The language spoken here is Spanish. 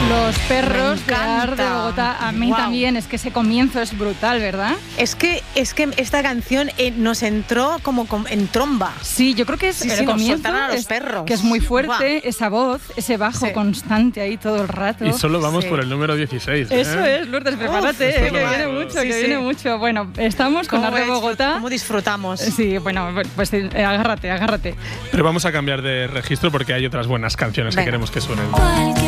Los perros de Ar de Bogotá, a mí también, es que ese comienzo es brutal, ¿verdad? Es que esta canción nos entró como en tromba. Sí, yo creo que es el comienzo, a los perros. Que es muy fuerte, esa voz, ese bajo constante ahí todo el rato. Y solo vamos por el número 16. Eso es, Lourdes, prepárate, que viene mucho, viene mucho. Bueno, estamos con Ar de Bogotá. ¿Cómo disfrutamos? Sí, bueno, pues agárrate. Pero vamos a cambiar de registro porque hay otras buenas canciones que queremos que suenen.